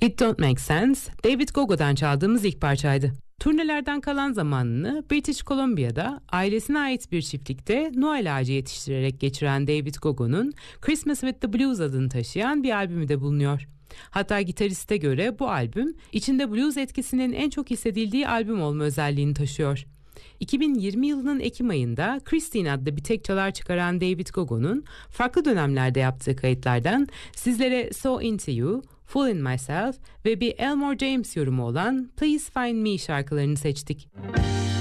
It Don't Make Sense, David Gogo'dan çaldığımız ilk parçaydı. Turnelerden kalan zamanını British Columbia'da ailesine ait bir çiftlikte Noel ağacı yetiştirerek geçiren David Gogo'nun Christmas with the Blues adını taşıyan bir albümü de bulunuyor. Hatta gitariste göre bu albüm içinde blues etkisinin en çok hissedildiği albüm olma özelliğini taşıyor. 2020 yılının Ekim ayında Christine adlı bir tek çalar çıkaran David Gogo'nun farklı dönemlerde yaptığı kayıtlardan sizlere So Into You, Fool in Myself ve bir Elmore James yorumu olan Please Find Me şarkılarını seçtik.